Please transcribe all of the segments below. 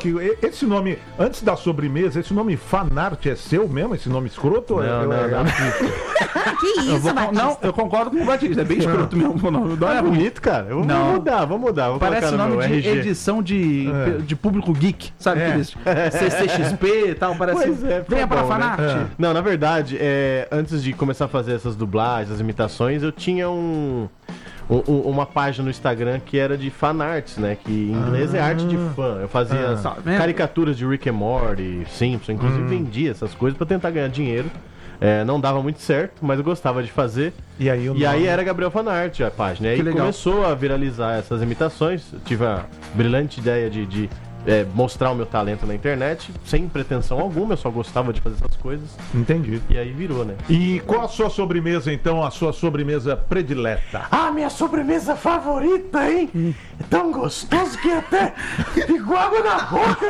aqui. Esse nome, antes da sobremesa, esse nome Fanart é seu mesmo? Esse nome escroto? Não. Que isso, Batista? Não, eu concordo com o Batista. É bem escroto mesmo o nome. Não É é ruim. bonito, cara. Vou mudar. Vou Parece colocar no nome meu de RG. edição de público geek, sabe? Aqueles CCXP e tal, parece. Pois é, ficou Venha para bom, né? Fanart. Não, na verdade, antes de começar a fazer essas dublagens, as imitações, eu tinha uma página no Instagram que era de fanarts, né? Que em inglês é arte de fã. Eu fazia caricaturas de Rick and Morty, Simpson, inclusive vendia essas coisas pra tentar ganhar dinheiro. Não dava muito certo, mas eu gostava de fazer. E aí era Gabriel Fanart a página. E aí começou a viralizar essas imitações. Eu tive a brilhante ideia de mostrar o meu talento na internet, sem pretensão alguma, eu só gostava de fazer essas coisas. Entendi. E aí virou, né? E qual a sua sobremesa, então, a sua sobremesa predileta? Minha sobremesa favorita, hein? É tão gostoso que até ficou água na boca,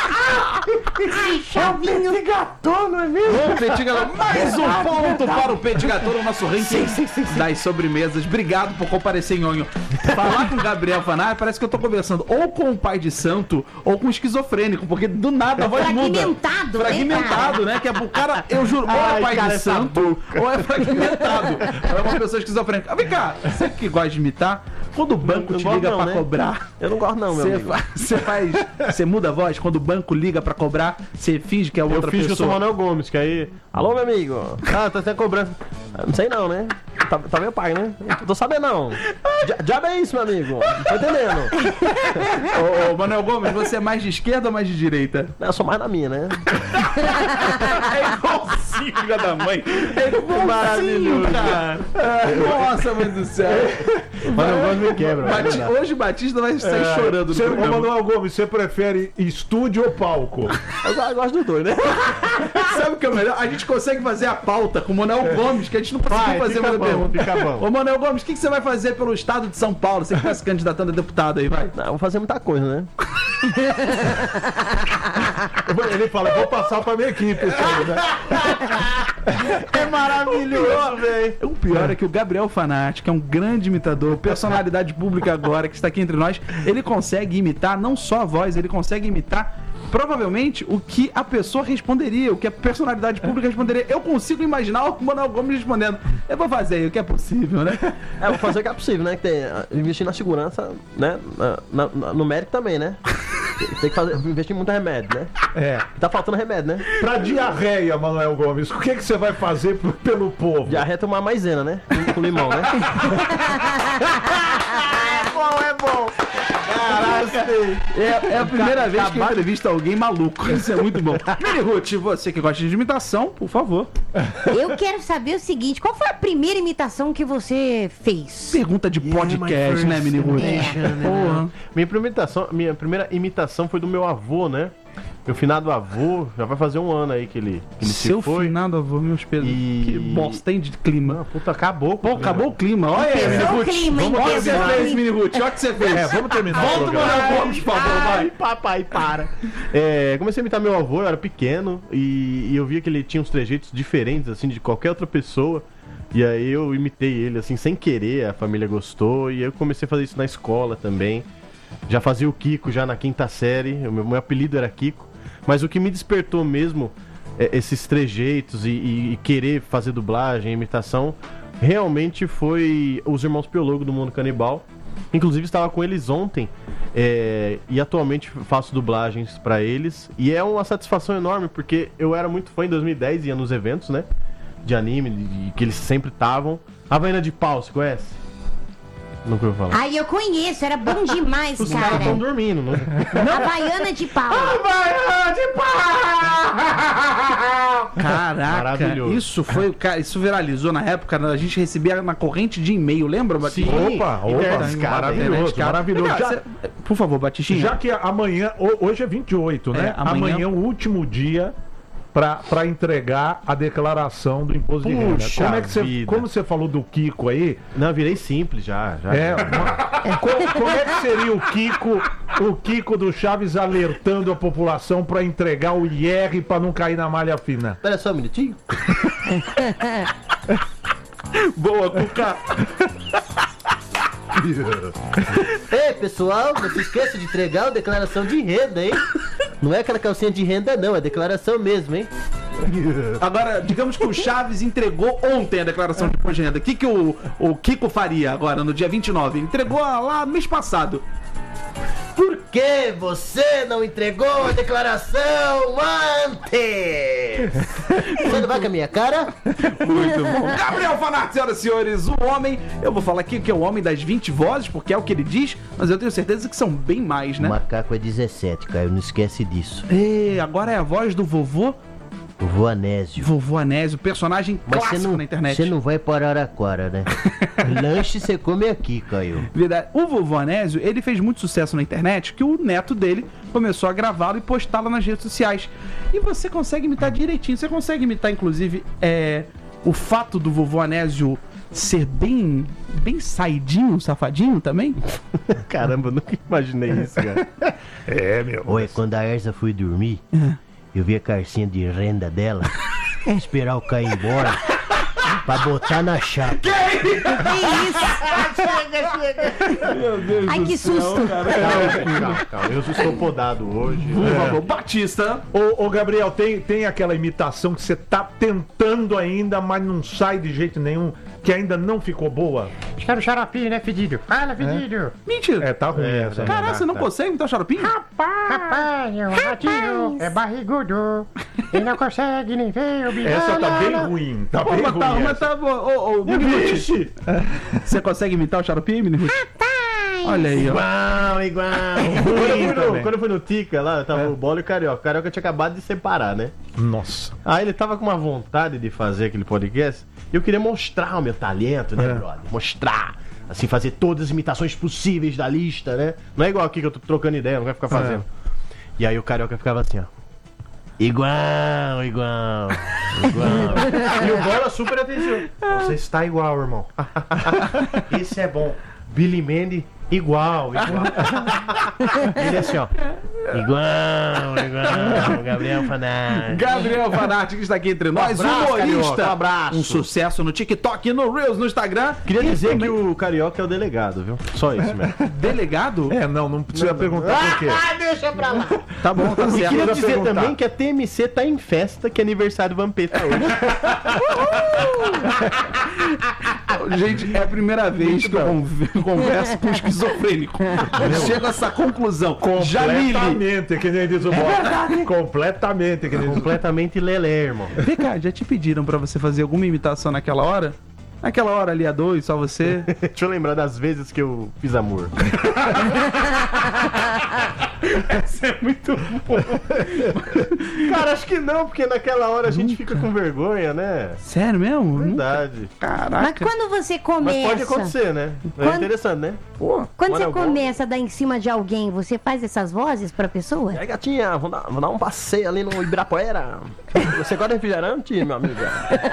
viu? Chavinho. Petit gâteau, não é mesmo? Ô, Petit Gâteau, mais um ponto para o Petit Gâteau no nosso ranking das sobremesas. Obrigado por comparecer, Nhonho. Falar com o Gabriel Fanart parece que eu tô conversando ou com o pai de santo ou com um esquizofrênico, porque do nada a voz muda. Fragmentado, né? Que é pro cara, eu juro, ou é pai de santo ou é fragmentado. É uma pessoa esquizofrênica. Vem cá, você que gosta de imitar, quando o banco te liga pra cobrar... Eu não gosto não, meu amigo. Você muda a voz? Quando o banco liga pra cobrar, você finge que é outra pessoa? Eu finge que eu sou o Manuel Gomes, que aí... Alô, meu amigo? Tá até cobrando. Não sei não, né? Tá meu pai, né? Não tô sabendo não. Diabo é isso, meu amigo? Não tô entendendo. Ô, Manuel Gomes, você é mais de esquerda ou mais de direita? Eu sou mais na minha, né? É igualzinho, filha da mãe. É igualzinho, maravilhoso, cara. Nossa, mãe do céu. Manuel Gomes me quebra. Hoje o Batista vai sair chorando no programa. Manuel Gomes, você prefere estúdio ou palco? Eu gosto dos dois, né? Sabe o que é o melhor? A gente consegue fazer a pauta com o Manuel Gomes, que a gente não conseguiu fazer uma pergunta. Fica bom. Ô, Manuel Gomes, o que você vai fazer pelo estado de São Paulo? Você que tá se candidatando a deputado aí, vai. Não, vou fazer muita coisa, né? Ele fala, vou passar pra minha equipe. É maravilhoso, velho. O pior é que o Gabriel Fanart, que é um grande imitador, personalidade pública agora, que está aqui entre nós, ele consegue imitar não só a voz, ele consegue imitar provavelmente o que a pessoa responderia, o que a personalidade pública responderia. Eu consigo imaginar o Manuel Gomes respondendo. Eu vou fazer o que é possível, né? Vou fazer o que é possível, né? Investir na segurança, né? No médico também, né? Tem que investir muito remédio, né? Tá faltando remédio, né? Pra diarreia, Manuel Gomes, o que você vai fazer pelo povo? Diarreia é tomar maisena, né? Com limão, né? É bom. Caraca. É a primeira vez que eu entrevisto alguém maluco. Isso é muito bom. Mini Ruth, você que gosta de imitação, por favor. Eu quero saber o seguinte, qual foi a primeira imitação que você fez? Pergunta de podcast, né, Mini Ruth? Porra. Minha primeira imitação foi do meu avô, né? Meu finado avô, já vai fazer um ano aí que ele se foi. Seu finado avô, meus pesos. Que bosta, hein, de clima. Puta, acabou. Pô, acabou o clima. Olha aí, Mini Ruth. Olha o que você fez, Mini Ruth. Olha o que você fez. Vamos terminar. Volta o Manuel Gomes, por favor, vai. Papai, para. Comecei a imitar meu avô, eu era pequeno, e eu via que ele tinha uns trejeitos diferentes, assim, de qualquer outra pessoa. E aí eu imitei ele, assim, sem querer, a família gostou, e eu comecei a fazer isso na escola também. Já fazia o Kiko já na 5ª série, o meu apelido era Kiko. Mas o que me despertou mesmo, esses trejeitos e querer fazer dublagem, imitação, realmente foi os Irmãos Piologo do Mundo Canibal. Inclusive estava com eles ontem e atualmente faço dublagens pra eles. E é uma satisfação enorme, porque eu era muito fã em 2010, ia nos eventos, né, de anime, que eles sempre estavam. Havaiana de Pau, você conhece? Nunca ouviu falar. Ai, eu conheço, era bom demais, Os cara. caras estão dormindo, não? Havaiana de pau. Havaiana de Pau! Caraca, isso viralizou na época, a gente recebia na corrente de e-mail, lembra, Batista? Opa, maravilhoso. Por favor, Batistinha. Já que amanhã, hoje é 28, né? Amanhã é o último dia para entregar a declaração do imposto de renda. Como você falou do Kiko aí? Não, virei simples já. Como é que seria o Kiko do Chaves alertando a população para entregar o IR para não cair na malha fina? Espera só um minutinho. Boa, Cuca. Ei, pessoal, não se esqueça de entregar a declaração de renda, hein? Não é aquela calcinha de renda, não. É declaração mesmo, hein? Agora, digamos que o Chaves entregou ontem a declaração de imposto de renda. O que o Kiko faria agora, no dia 29? Entregou lá no mês passado. Por que você não entregou a declaração antes? Você não vai com a minha cara? Muito bom. Gabriel Fanart, senhoras e senhores, o homem... Eu vou falar aqui que é o homem das 20 vozes, porque é o que ele diz, mas eu tenho certeza que são bem mais, né? O macaco é 17, Caio, não esquece disso. E agora é a voz do vovô... Vovô Anésio. Vovô Anésio, personagem clássico na internet. Você não vai para Araraquara, né? Lanche você come aqui, Caio. Verdade. O vovô Anésio, ele fez muito sucesso na internet, que o neto dele começou a gravá-lo e postá-lo nas redes sociais. E você consegue imitar direitinho. Você consegue imitar, inclusive, o fato do vovô Anésio ser bem saidinho, safadinho também? Caramba, eu nunca imaginei isso, cara. Meu. Oi, quando a Erza foi dormir... Eu vi a carcinha de renda dela, esperar o Caio embora, pra botar na chapa. Que isso? Meu Deus Ai, que susto. Calma, eu estou podado hoje. Batista. Ô, Gabriel, tem aquela imitação que você tá tentando ainda, mas não sai de jeito nenhum, que ainda não ficou boa? Quero xaropinho, né, fedido? Fala, fedido. Mentira. Tá ruim essa. Caraca, você não consegue imitar o xaropinho? Rapaz, o ratinho é barrigudo. Ele não consegue nem ver o bicho. Essa tá bem ruim. Tá bem ruim. Mas tá bom. Ô, Mini você consegue imitar o xaropinho, Mini Ruth? Olha aí, ó. Igual. Quando eu fui no Tica lá, tava o Bola e o Carioca. O Carioca tinha acabado de separar, né? Nossa. Aí ele tava com uma vontade de fazer aquele podcast. E eu queria mostrar o meu talento, né, brother? Mostrar. Assim, fazer todas as imitações possíveis da lista, né? Não é igual aqui que eu tô trocando ideia, não vai ficar fazendo. E aí o Carioca ficava assim, ó. Igual. E o Bola super atenção. Você está igual, irmão. Isso é bom. Billy Mandy, igual. Ele assim, ó. Igual. Gabriel Fanart. Gabriel Fanart, que está aqui entre nós. Abraço, humorista. Carioca, um abraço. Um sucesso no TikTok, no Reels, no Instagram. Queria dizer que o Carioca é o delegado, viu? Só isso mesmo. Delegado? Não precisa perguntar por quê. Deixa pra lá. Tá bom, tá E certo. queria dizer perguntar. também que a TMC tá em festa, que é aniversário do Vampeta hoje. Gente, é a primeira vez que eu converso com um esquizofrênico. Eu chego a essa conclusão. Completamente, que nem diz o Bola. Completamente, que nem diz o Bola. Completamente lelé, irmão. Vem cá, já te pediram pra você fazer alguma imitação naquela hora? Naquela hora ali a dois, só você? Deixa eu lembrar das vezes que eu fiz amor. Essa é muito bom. Cara, acho que não, porque naquela hora a gente fica com vergonha, né? Sério mesmo? Verdade. Mas Caraca. quando você Mas começa... pode acontecer, né? É Quando- interessante, né? Pô. Quando Olha, você eu vou- começa a dar em cima de alguém, você faz essas vozes pra pessoa? E aí, gatinha, vou dar um passeio ali no Ibirapuera. Você gosta de refrigerante, meu amigo?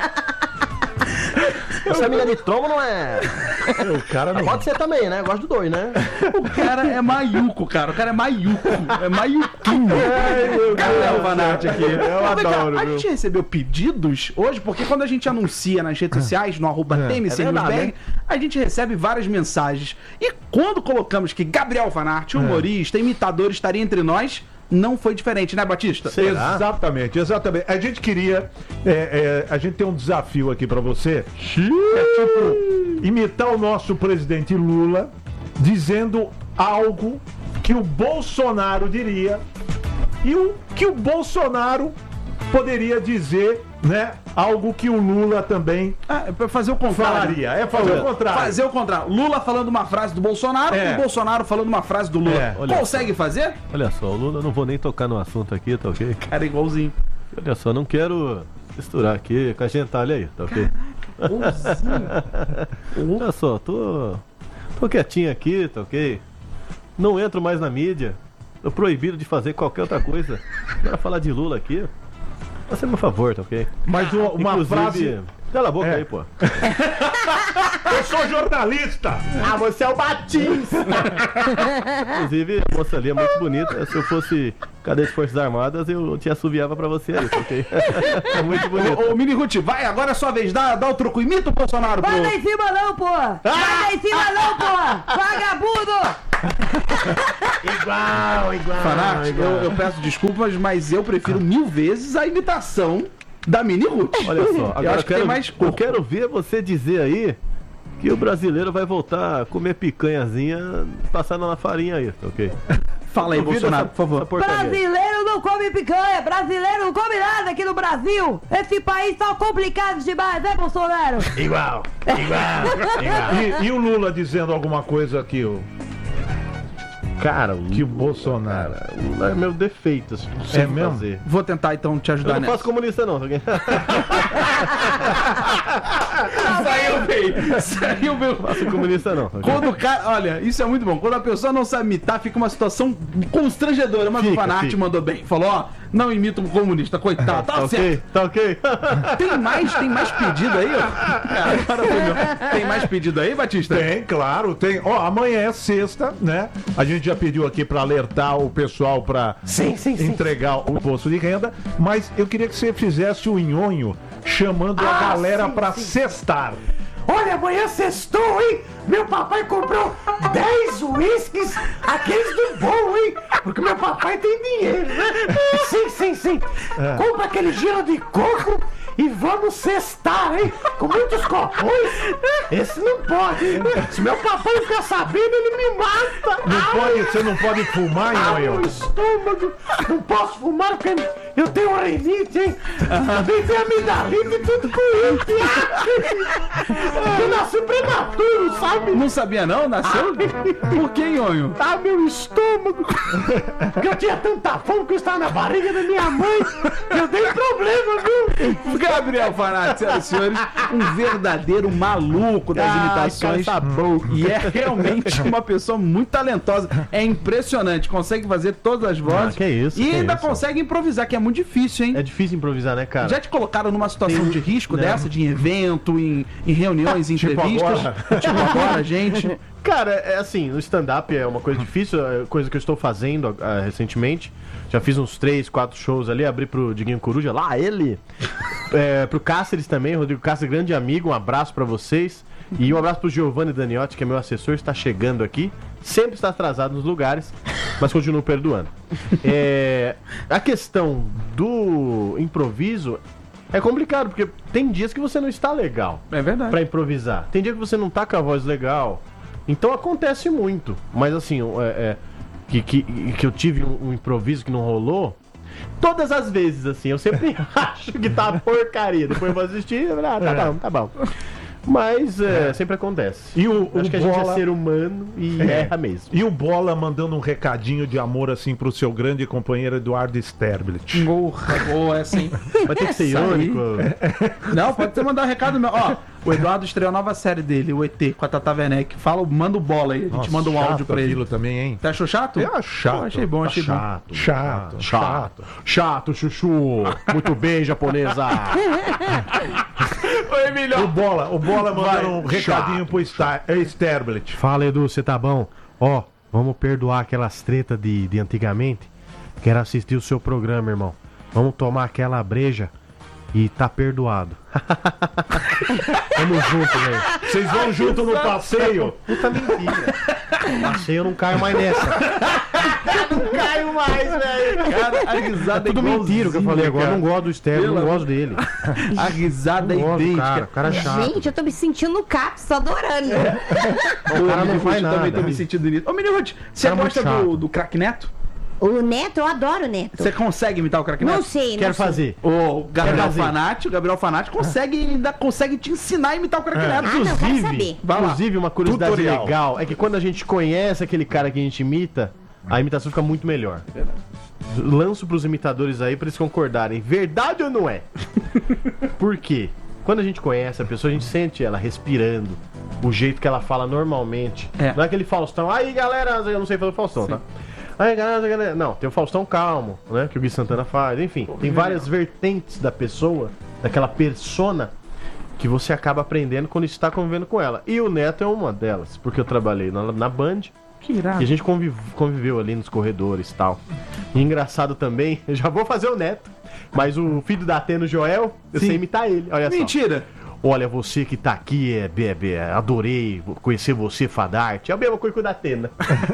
Você é mina de trombo, não é? O cara não... Pode ser também, né? Gosto do dois, né? O cara é maiuco, cara. O cara é maiuco. É maiuquinho. Gabriel Fanart aqui. Eu adoro, A viu? gente recebeu pedidos hoje, porque quando a gente anuncia nas redes sociais, no @TMC é verdade, Newsberg, a gente recebe várias mensagens. E quando colocamos que Gabriel Fanart, humorista, imitador, estaria entre nós, não foi diferente, né, Batista? Será? Exatamente. A gente queria. A gente tem um desafio aqui pra você. Que é tipo imitar o nosso presidente Lula dizendo algo que o Bolsonaro diria e o que o Bolsonaro poderia dizer, né? Algo que o Lula também É pra fazer o contrário. falaria. Fazer o contrário. Fazer o contrário. Lula falando uma frase do Bolsonaro e o Bolsonaro falando uma frase do Lula. Olha Consegue fazer? Olha só, o Lula, não vou nem tocar no assunto aqui, tá ok? Cara, igualzinho. Olha só, não quero misturar aqui com a gentalha aí, tá ok? Olha só, tô quietinho aqui, tá ok? Não entro mais na mídia. Tô proibido de fazer qualquer outra coisa. Para falar de Lula aqui, faça meu favor, tá ok? Mas uma Inclusive, frase. cala a boca É. aí, pô. Eu sou jornalista! Ah, você é o Batista! Inclusive, a moça ali é muito bonita. Se eu fosse cadete das Forças Armadas, eu te assoviava pra você aí, tá ok? É muito bonito. Ô, Mini Ruth, vai, agora é sua vez. Dá o troco. Imita o Bolsonaro, Vai lá em cima não, pô! Vai lá em cima não, pô! Vagabundo! Igual. Fanático, eu peço desculpas, mas eu prefiro 1000 vezes a imitação da Mini Ruth. Olha só, eu agora acho que tem mais eu corpo. quero ver você dizer aí que o brasileiro vai voltar a comer picanhazinha passada na farinha aí, ok? Fala aí, Bolsonaro, por favor. Brasileiro não come picanha, brasileiro não come nada aqui no Brasil. Esse país tá complicado demais, né, Bolsonaro? Igual. E o Lula dizendo alguma coisa aqui, Cara, que o Bolsonaro. é meu defeito, assim, não sei É mesmo? fazer. Vou tentar então te Eu ajudar não nessa. faço comunista não, ok? Saiu bem. Faço comunista não. ok? Quando o cara, olha, isso é muito bom. Quando a pessoa não sabe imitar, fica uma situação constrangedora. Mas o Fanart mandou bem. Falou, ó, não imita um comunista, coitado. Tá certo. Tá ok? Tem mais pedido aí, ó? Agora foi meu. Tem mais pedido aí, Batista? Tem, claro, tem. Ó, amanhã é sexta, né? A gente já pediu aqui pra alertar o pessoal pra entregar o imposto de renda, mas eu queria que você fizesse o nhonho chamando a galera pra sextar. Olha, amanhã sextou, hein? Meu papai comprou 10 uísques, aqueles do bom, hein? Porque meu papai tem dinheiro, né? Sim. Compra aquele gelo de coco e vamos cestar, hein? Com muitos copos. Esse não pode, hein? Se meu papai ficar sabendo, ele me mata. Você não pode fumar, Meu nhonho? estômago. Não posso fumar porque eu tenho rinite, hein? Também tenho amidalite e tudo com isso. Eu nasci prematuro, sabe? Não sabia não? Nasceu? Por que, Nhonho? Ah, meu estômago! Porque eu tinha tanta fome que eu estava na barriga da minha mãe. Eu dei problema, viu? Gabriel Fanati, senhoras e senhores, um verdadeiro maluco das imitações. cara, tá bom. E é realmente uma pessoa muito talentosa. É impressionante, consegue fazer todas as vozes. que isso, E que ainda isso. consegue improvisar, que é muito difícil, hein? É difícil improvisar, né, cara? Já te colocaram numa situação de risco dessa, de evento, em reuniões, em Tipo entrevistas? agora. Tipo agora, gente. Cara, é assim, o stand-up é uma coisa difícil, é coisa que eu estou fazendo recentemente. Já fiz uns 3, 4 shows ali, abri pro Diguinho Coruja, lá ele. Pro Cáceres também, Rodrigo Cáceres, grande amigo, um abraço pra vocês. E um abraço pro Giovanni Daniotti, que é meu assessor, está chegando aqui. Sempre está atrasado nos lugares, mas continuo perdoando. A questão do improviso é complicado, porque tem dias que você não está legal É verdade. pra improvisar. Tem dia que você não tá com a voz legal. Então acontece muito. Mas assim, que eu tive um improviso que não rolou. Todas as vezes, assim, eu sempre acho que tá porcaria. Depois eu vou assistir, tá bom. Mas sempre acontece. E Acho que a gente é Bola... ser humano e erra mesmo. E o Bola mandando um recadinho de amor assim pro seu grande companheiro Eduardo Sterblit. Porra, boa essa, hein? Vai ter que ser irônico. Não, pode ter mandado um recado meu. Ó, o Eduardo estreou a nova série dele, o ET, com a Tata Werneck. Manda o bola aí, a gente manda um áudio pra ele. aquilo também, hein? Você achou chato? É chato. Pô, achei bom, achei bom. Chato, chuchu. Muito bem, japonesa. Oi, Emílio. O Bola mandando um recadinho pro Sterblit. Fala, Edu, você tá bom? Ó, vamos perdoar aquelas tretas de antigamente. Quero assistir o seu programa, irmão. Vamos tomar aquela breja e tá perdoado. Tamo junto, velho. Vocês vão junto no passeio? Puta mentira. Passeio eu não caio mais nessa. Caio mais, velho. Cara, a risada É tudo mentira o que eu falei agora. Eu não gosto do Sterling, Pelo não gosto dele. A risada é Não gosto do idêntica. cara, o cara é chato. Gente, eu tô me sentindo no CAPS, tô adorando. O cara não faz nada. Também tô me sentindo nisso. Ô, Menino Ruth, você Cara, muito gosta chato. do Crack Neto? O Neto, eu adoro o Neto. Você consegue imitar o Crack Neto? Não sei, não Quero sei. fazer. O Gabriel fazer. Fanati ainda consegue te ensinar a imitar o Crack Neto. Ah, não, quero saber. Vai lá. Inclusive, uma curiosidade Tutorial. legal é que quando a gente conhece aquele cara que a gente imita, a imitação fica muito melhor. Lanço pros imitadores aí pra eles concordarem. Verdade ou não é? Por quê? Quando a gente conhece a pessoa, a gente sente ela respirando, o jeito que ela fala normalmente. É. Não é aquele Faustão. Aí, galera, eu não sei fazer o Faustão, tá? Aí, galera. Não, tem o Faustão calmo, né? Que o Gui Santana faz. Enfim, tem várias vertentes da pessoa, daquela persona, que você acaba aprendendo quando está convivendo com ela. E o Neto é uma delas, porque eu trabalhei na Band. Que irado. E a gente conviveu ali nos corredores e tal. E engraçado também, eu já vou fazer o Neto, mas o filho da Atena, o Joel, eu Sim. sei imitar ele. Olha Mentira. só. olha, você que tá aqui, adorei conhecer você, Fadarte. É a mesma coisa que o da Atena.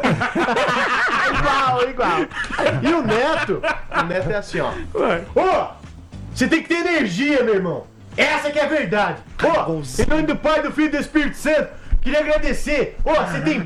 igual. E o Neto é assim, ó. Ô, você tem que ter energia, meu irmão. Essa que é a verdade. Ô, em nome do Pai, do Filho e do Espírito Santo, queria agradecer. Ô, você tem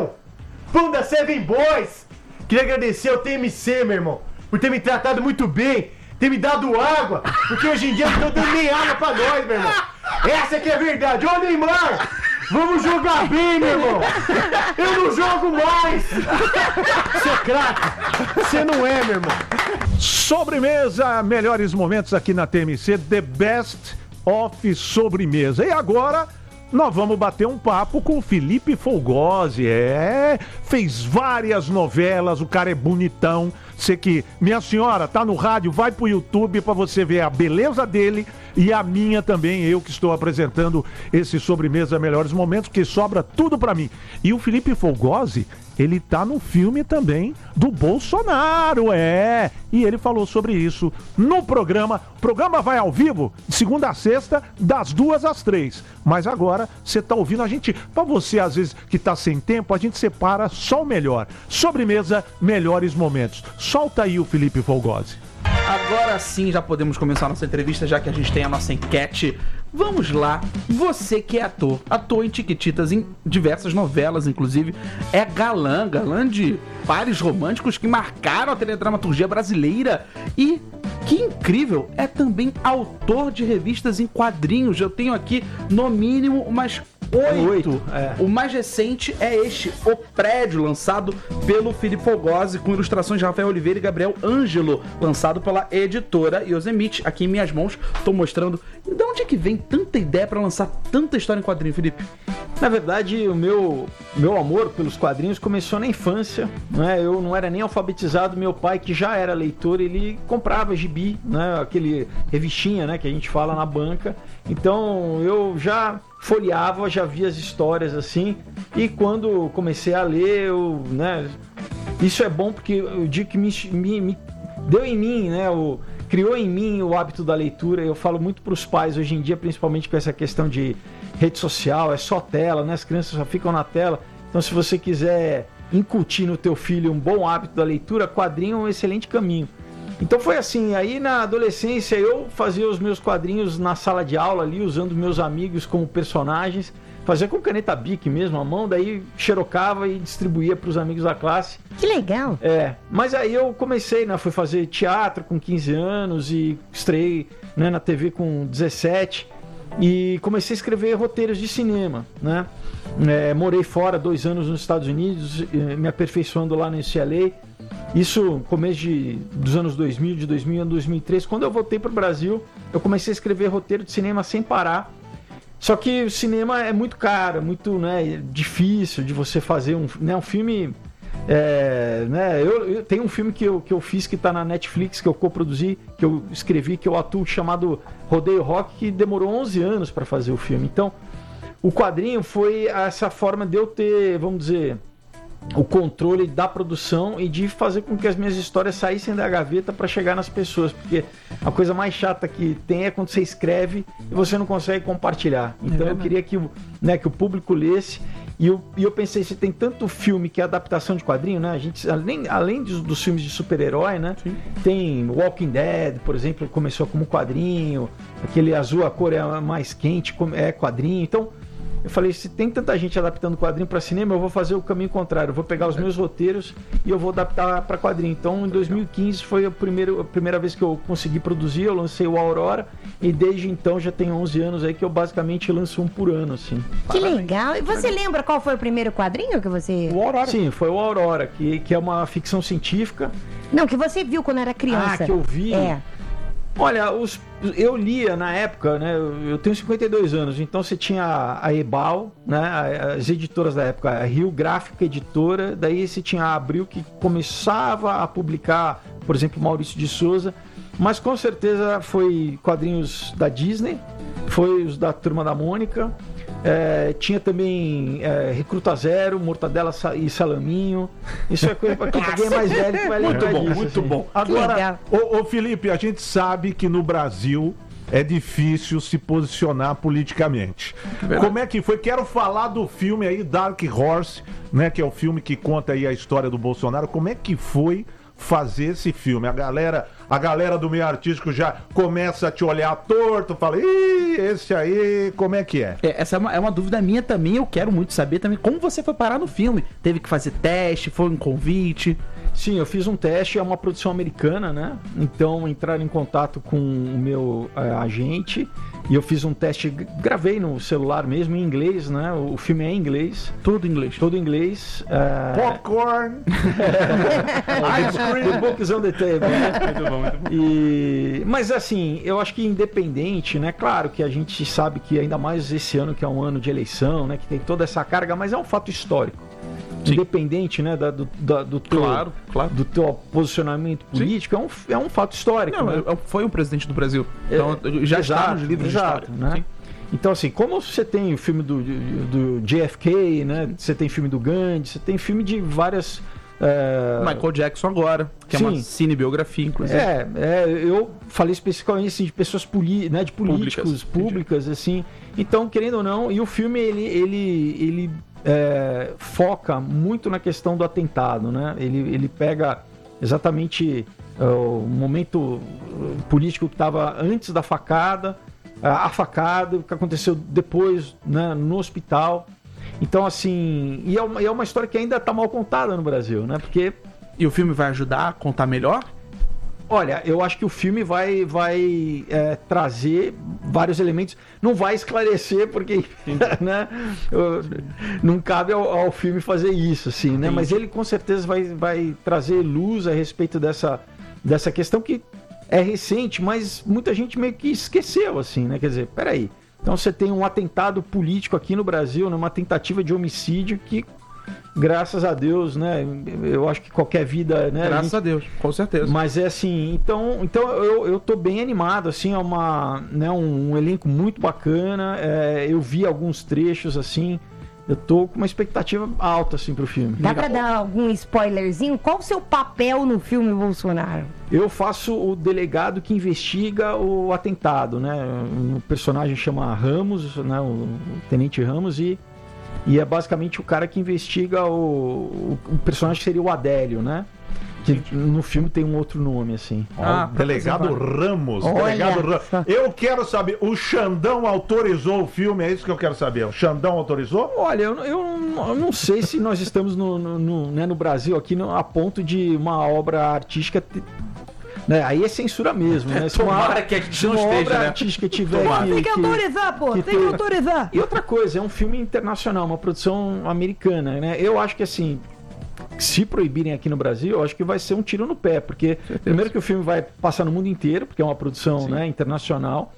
pão da Seven Boys. Queria agradecer ao TMC, meu irmão, por ter me tratado muito bem, ter me dado água, porque hoje em dia não estão dando nem água pra nós, meu irmão. Essa que é a verdade. Ô, Neymar, vamos jogar bem, meu irmão. Eu não jogo mais. Você é craque. Você não é, meu irmão. Sobremesa, melhores momentos aqui na TMC, The Best of Sobremesa. E agora nós vamos bater um papo com o Felipe Fogosi. Fez várias novelas, o cara é bonitão. Você que, minha senhora, tá no rádio, vai pro YouTube pra você ver a beleza dele e a minha também, eu que estou apresentando esse Sobremesa Melhores Momentos, que sobra tudo pra mim. E o Felipe Fogosi, ele tá no filme também do Bolsonaro, e ele falou sobre isso no programa. O programa vai ao vivo de segunda a sexta, das 2 às 3. Mas agora você tá ouvindo a gente, pra você às vezes que tá sem tempo, a gente separa só o melhor. Sobremesa Melhores Momentos. Solta aí o Felipe Fogosi. Agora sim já podemos começar a nossa entrevista, já que a gente tem a nossa enquete. Vamos lá, você que é ator em Tiquititas, em diversas novelas, inclusive, é galã de pares românticos que marcaram a teledramaturgia brasileira e, que incrível, é também autor de revistas em quadrinhos. Eu tenho aqui, no mínimo, umas 8. O mais recente é este, O Prédio, lançado pelo Felipe Fogosi, com ilustrações de Rafael Oliveira e Gabriel Ângelo, lançado pela editora Yosemite. Aqui em minhas mãos, estou mostrando. De onde é que vem tanta ideia para lançar tanta história em quadrinho, Felipe? Na verdade, o meu amor pelos quadrinhos começou na infância, né? Eu não era nem alfabetizado, meu pai, que já era leitor, ele comprava gibi, né? Aquele revistinha, né, que a gente fala na banca. Então, eu já folheava, já via as histórias assim, e quando comecei a ler, isso é bom porque eu digo que me deu em mim, né, criou em mim o hábito da leitura. Eu falo muito para os pais hoje em dia, principalmente com essa questão de rede social, é só tela, né, as crianças só ficam na tela. Então, se você quiser incutir no teu filho um bom hábito da leitura, quadrinho é um excelente caminho. Então foi assim, aí na adolescência eu fazia os meus quadrinhos na sala de aula ali, usando meus amigos como personagens, fazia com caneta Bic mesmo, à mão, daí xerocava e distribuía para os amigos da classe. Que legal! Mas aí eu comecei, né, fui fazer teatro com 15 anos e estreiei, né, na TV com 17 e comecei a escrever roteiros de cinema, né? Morei fora 2 anos nos Estados Unidos, me aperfeiçoando lá no UCLA. Isso no começo dos anos 2000, de 2000 a 2003. Quando eu voltei para o Brasil, eu comecei a escrever roteiro de cinema sem parar. Só que o cinema é muito caro, muito, né, difícil de você fazer um filme. Eu tenho um filme que eu fiz que está na Netflix, que eu coproduzi, que eu escrevi, que eu atuo, chamado Rodeio Rock, que demorou 11 anos para fazer o filme. Então, o quadrinho foi essa forma de eu ter, vamos dizer, o controle da produção e de fazer com que as minhas histórias saíssem da gaveta para chegar nas pessoas, porque a coisa mais chata que tem é quando você escreve e você não consegue compartilhar. Então eu queria que o público lesse, e eu pensei, se tem tanto filme que é adaptação de quadrinho, né? A gente, além dos filmes de super-herói, né? Sim. Tem Walking Dead, por exemplo, começou como quadrinho, aquele azul, a cor é mais quente, é quadrinho. Então eu falei, se tem tanta gente adaptando quadrinho para cinema, eu vou fazer o caminho contrário. Eu vou pegar os meus roteiros e eu vou adaptar para quadrinho. Então, em 2015 foi a primeira vez que eu consegui produzir. Eu lancei o Aurora e desde então já tem 11 anos aí que eu basicamente lanço um por ano, assim. Que legal! E você lembra qual foi o primeiro quadrinho que você... O Aurora. Sim, foi o Aurora, que é uma ficção científica. Não, que você viu quando era criança. Ah, que eu vi? Olha, eu lia na época, né? Eu tenho 52 anos, então você tinha a Ebal, né? As editoras da época, a Rio Gráfica Editora, daí você tinha a Abril, que começava a publicar, por exemplo, Maurício de Souza, mas com certeza foi quadrinhos da Disney, foi os da Turma da Mônica, tinha também Recruta Zero, Mortadela e Salaminho. Isso é coisa para quem é mais velho que vai lembrar disso. Muito bom. Agora, ô Felipe, a gente sabe que no Brasil é difícil se posicionar politicamente. Como é que foi? Quero falar do filme aí, Dark Horse, né? Que é o filme que conta aí a história do Bolsonaro. Como é que foi fazer esse filme? A galera do meio artístico já começa a te olhar torto, fala, ih, esse aí, como é que é? Essa é uma dúvida minha também, eu quero muito saber também como você foi parar no filme. Teve que fazer teste, foi um convite? Sim, eu fiz um teste, é uma produção americana, né? Então entraram em contato com o meu agente e eu fiz um teste, gravei no celular mesmo, em inglês, né? O filme é em inglês. Tudo em inglês. Todo em inglês. Popcorn! The book is on the table. Muito bom, muito bom. Mas assim, eu acho que independente, né? Claro que a gente sabe que ainda mais esse ano, que é um ano de eleição, né? Que tem toda essa carga, mas é um fato histórico. Sim. Independente, né, do teu posicionamento político, é um fato histórico. Não, né? Foi um presidente do Brasil. Então já está nos livros de história. Né? Sim. Então, assim, como você tem o filme do JFK, né? Você tem filme do Gandhi, você tem filme de várias. Michael Jackson agora, que Sim. é uma cinebiografia, inclusive. Eu falei especificamente assim, de pessoas né, de políticos, públicas, assim. Então, querendo ou não, e o filme ele foca muito na questão do atentado, né? Ele pega exatamente o momento político que estava antes da facada, a facada, o que aconteceu depois, né, no hospital. Então, assim, e é uma história que ainda está mal contada no Brasil, né? Porque... E o filme vai ajudar a contar melhor? Olha, eu acho que o filme vai trazer vários elementos. Não vai esclarecer, porque né, não cabe ao filme fazer isso, assim, né? Mas ele com certeza vai trazer luz a respeito dessa questão que é recente, mas muita gente meio que esqueceu, assim, né? Quer dizer, peraí. Então você tem um atentado político aqui no Brasil, né? Uma tentativa de homicídio que... Graças a Deus, né? Eu acho que qualquer vida, né? Graças a Deus, com certeza. Mas é assim, então eu tô bem animado, assim, é um elenco muito bacana. Eu vi alguns trechos, assim. Eu tô com uma expectativa alta, assim, pro filme. Dá pra dar algum spoilerzinho? Qual o seu papel no filme Bolsonaro? Eu faço o delegado que investiga o atentado, né? O personagem chama Ramos, né? O Tenente Ramos e é basicamente o cara que investiga o personagem que seria o Adélio, né? Que no filme tem um outro nome, assim. Delegado Ramos. Olha. Delegado Ramos. Eu quero saber, o Xandão autorizou o filme? É isso que eu quero saber. O Xandão autorizou? Olha, eu não sei se nós estamos no Brasil aqui a ponto de uma obra artística... Né? Aí é censura mesmo, né? Tomara que a gente não uma esteja, obra né? artística tiver Tem que autorizar, pô! Tem que autorizar! E outra coisa, é um filme internacional, uma produção americana, né? Eu acho que assim, se proibirem aqui no Brasil, eu acho que vai ser um tiro no pé, porque primeiro que o filme vai passar no mundo inteiro, porque é uma produção, né, internacional,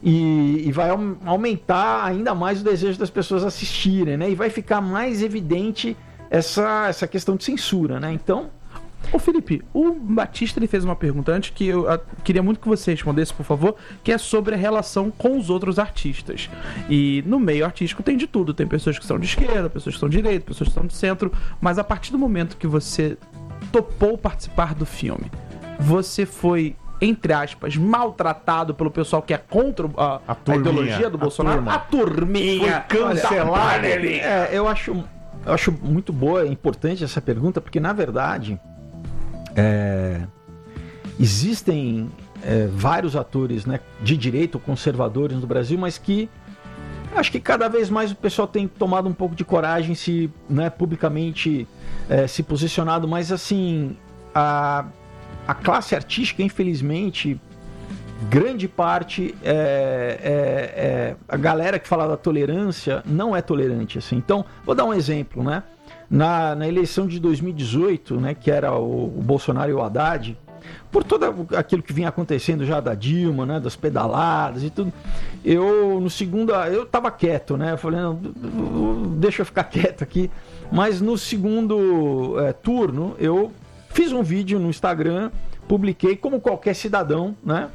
e vai aumentar ainda mais o desejo das pessoas assistirem, né? E vai ficar mais evidente essa questão de censura, né? Então... Ô Felipe, o Batista ele fez uma pergunta antes que eu queria muito que você respondesse, por favor, que é sobre a relação com os outros artistas. E no meio artístico tem de tudo, tem pessoas que são de esquerda, pessoas que são de direita, pessoas que são de centro, mas a partir do momento que você topou participar do filme, você foi, entre aspas, maltratado pelo pessoal que é contra a ideologia do Bolsonaro? A turminha! Foi cancelado! Eu acho muito boa e importante essa pergunta, porque na verdade... existem vários atores, né, de direita ou conservadores no Brasil, mas que acho que cada vez mais o pessoal tem tomado um pouco de coragem, publicamente se posicionado, mas assim, a classe artística, infelizmente, grande parte a galera que fala da tolerância não é tolerante, assim. Então, vou dar um exemplo, né? Na eleição de 2018, né, que era o Bolsonaro e o Haddad, por todo aquilo que vinha acontecendo já da Dilma, né, das pedaladas e tudo, eu tava quieto, né, eu falei, não, deixa eu ficar quieto aqui, mas no segundo turno, eu fiz um vídeo no Instagram, publiquei como qualquer cidadão, né,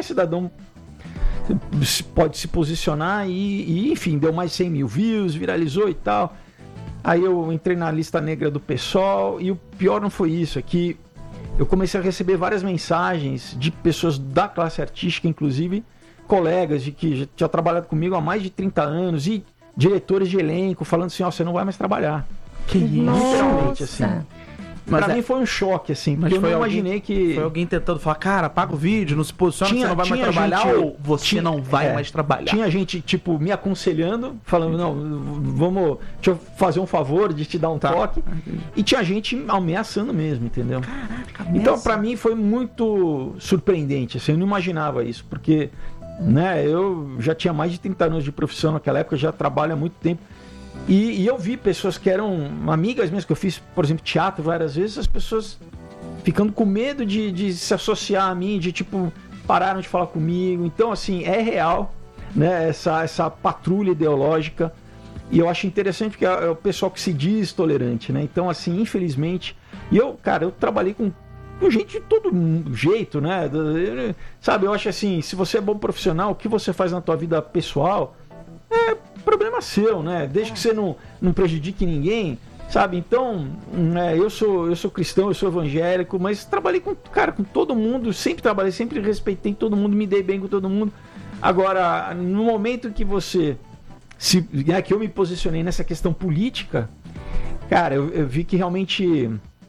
pode se posicionar e enfim, deu mais 100 mil views, viralizou e tal. Aí eu entrei na lista negra do PSOL e o pior não foi isso, é que eu comecei a receber várias mensagens de pessoas da classe artística, inclusive, colegas que já tinham trabalhado comigo há mais de 30 anos e diretores de elenco falando assim, você não vai mais trabalhar. Que isso? Literalmente, assim. Mas Pra mim foi um choque, assim, porque eu não imaginei que... Foi alguém tentando falar, cara, apaga o vídeo, não se posiciona, você não vai mais trabalhar, ou você não vai mais trabalhar? Tinha gente, tipo, me aconselhando, falando, não, deixa eu fazer um favor de te dar um toque. E tinha gente ameaçando mesmo, entendeu? Caraca, então, pra mim foi muito surpreendente, assim, eu não imaginava isso, porque, né, eu já tinha mais de 30 anos de profissão naquela época, já trabalho há muito tempo. E eu vi pessoas que eram amigas mesmo, que eu fiz, por exemplo, teatro várias vezes, as pessoas ficando com medo de se associar a mim, de tipo, pararam de falar comigo. Então, assim, é real, né, essa patrulha ideológica. E eu acho interessante porque é o pessoal que se diz tolerante, né? Então, assim, infelizmente... E eu trabalhei com gente de todo jeito, né? Sabe, eu acho assim, se você é bom profissional, o que você faz na tua vida pessoal é problema seu, né? Desde que você não prejudique ninguém, sabe? Então, eu sou cristão, eu sou evangélico, mas trabalhei com todo mundo, sempre trabalhei, sempre respeitei todo mundo, me dei bem com todo mundo. Agora, no momento que que eu me posicionei nessa questão política, cara, eu vi que realmente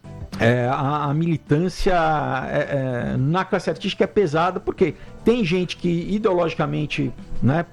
a militância na classe artística é pesada, porque tem gente que ideologicamente, né,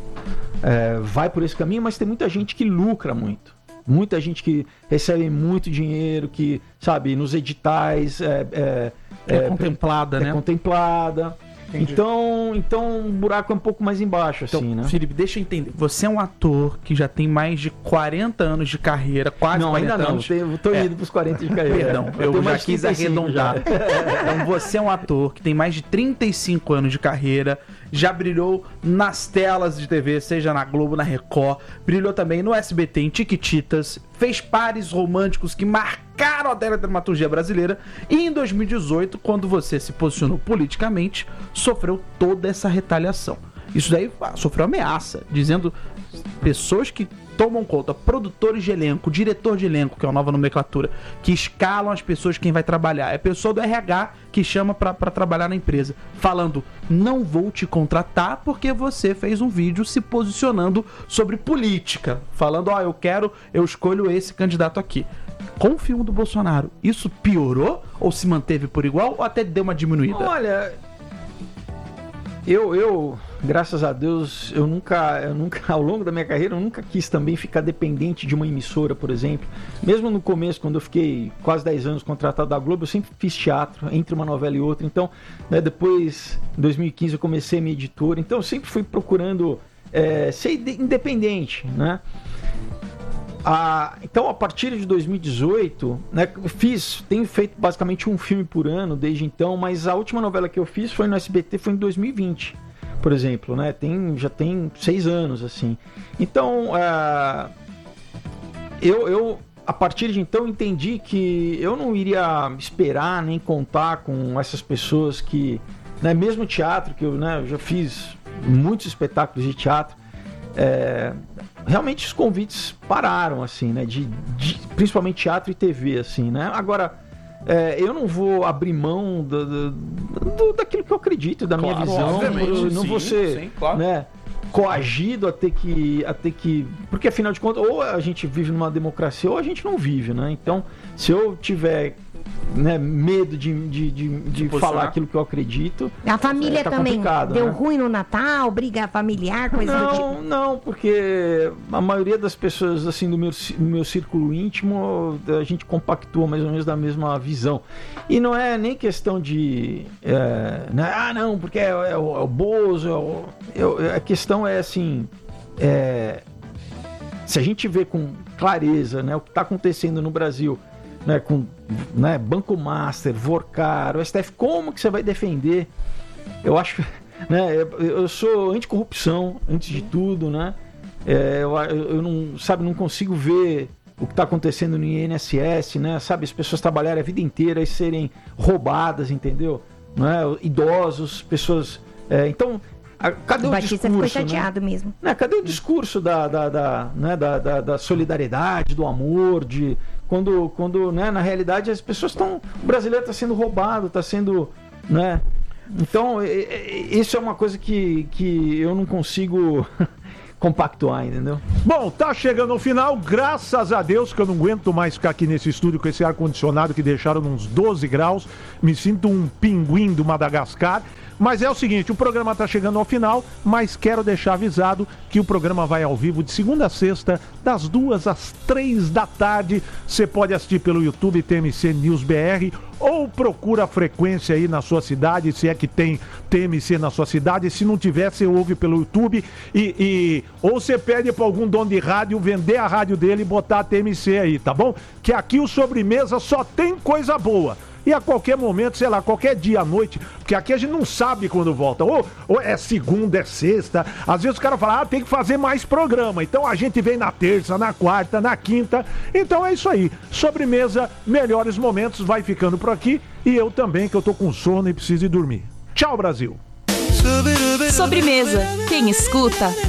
vai por esse caminho, mas tem muita gente que lucra muito. Muita gente que recebe muito dinheiro, que, sabe, nos editais contemplada, né? Contemplada. Então o buraco é um pouco mais embaixo, assim, Então, né? Felipe, deixa eu entender. Você é um ator que já tem mais de 40 anos de carreira, quase Não, 40 ainda não. anos. Eu tô indo pros 40 de carreira. Perdão, eu tenho já mais de quis 35 arredondar. já. Então você é um ator que tem mais de 35 anos de carreira, já brilhou nas telas de TV, seja na Globo, na Record, brilhou também no SBT, em Chiquititas, fez pares românticos que marcaram a teledramaturgia brasileira e em 2018, quando você se posicionou politicamente, sofreu toda essa retaliação. Isso daí sofreu ameaça, dizendo pessoas que tomam conta, produtores de elenco, diretor de elenco, que é uma nova nomenclatura, que escalam as pessoas quem vai trabalhar. É pessoa do RH que chama pra trabalhar na empresa, falando, não vou te contratar porque você fez um vídeo se posicionando sobre política, falando, eu escolho esse candidato aqui. Com o filme do Bolsonaro, isso piorou ou se manteve por igual ou até deu uma diminuída? Olha, eu graças a Deus, eu nunca, ao longo da minha carreira, eu nunca quis também ficar dependente de uma emissora, por exemplo. Mesmo no começo, quando eu fiquei quase 10 anos contratado da Globo, eu sempre fiz teatro, entre uma novela e outra. Então, né, depois, em 2015, eu comecei a minha editora. Então, eu sempre fui procurando ser independente, né? Então, a partir de 2018, né, tenho feito basicamente um filme por ano desde então, mas a última novela que eu fiz foi no SBT, foi em 2020, por exemplo, né? Já tem 6 anos, assim. Então, eu a partir de então entendi que eu não iria esperar nem contar com essas pessoas que, né, mesmo teatro, que eu já fiz muitos espetáculos de teatro, realmente os convites pararam, assim, né? Principalmente teatro e TV, assim, né? Agora, eu não vou abrir mão daquilo que eu acredito, da minha visão. Não vou ser, claro, né, coagido a ter que... Porque, afinal de contas, ou a gente vive numa democracia ou a gente não vive, né? Então, se eu tiver... né, medo de falar aquilo que eu acredito. A família também deu né? ruim no Natal, briga familiar, coisa do tipo? Não, porque a maioria das pessoas assim do meu círculo íntimo, a gente compactua mais ou menos da mesma visão. E não é nem questão de né, não, porque é o Bozo, a questão é assim, se a gente vê com clareza, né, o que está acontecendo no Brasil, né, com, né, Banco Master, Vorcar, o STF, como que você vai defender? Eu acho, né, eu sou anticorrupção, antes de tudo, né? Eu não consigo ver o que está acontecendo no INSS, né? Sabe, as pessoas trabalharem a vida inteira e serem roubadas, entendeu? Né? Idosos, pessoas... então, cadê o Batista discurso? Ficou chateado, né? Mesmo. Cadê o discurso da solidariedade, do amor, quando né, na realidade as pessoas estão... O brasileiro está sendo roubado, está sendo... Né, Então, isso é uma coisa que eu não consigo compactuar, entendeu? Bom, tá chegando ao final, graças a Deus que eu não aguento mais ficar aqui nesse estúdio com esse ar-condicionado que deixaram uns 12 graus. Me sinto um pinguim do Madagascar. Mas é o seguinte, o programa tá chegando ao final, mas quero deixar avisado que o programa vai ao vivo de segunda a sexta, das 2 às 3 da tarde. Você pode assistir pelo YouTube TMC News BR ou procura a frequência aí na sua cidade, se é que tem TMC na sua cidade. Se não tiver, você ouve pelo YouTube ou você pede para algum dono de rádio vender a rádio dele e botar a TMC aí, tá bom? Que aqui o Sobremesa só tem coisa boa. E a qualquer momento, sei lá, qualquer dia à noite, porque aqui a gente não sabe quando volta. Ou é segunda, é sexta. Às vezes o cara fala, tem que fazer mais programa. Então a gente vem na terça, na quarta, na quinta. Então é isso aí. Sobremesa, melhores momentos, vai ficando por aqui. E eu também, que eu tô com sono e preciso ir dormir. Tchau, Brasil. Sobremesa. Quem escuta